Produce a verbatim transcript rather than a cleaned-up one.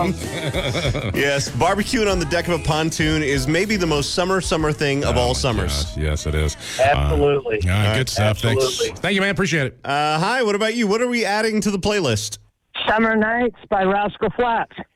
awesome. Yes, barbecuing on the deck of a pontoon is maybe the most summer, summer thing of Oh, all my summers. gosh. Yes, it is. Absolutely. Uh, all right, good stuff. Absolutely. Thanks. Thank you, man. Appreciate it. Uh, hi, what about you? What are we adding to the playlist? Summer Nights by Rascal Flatts.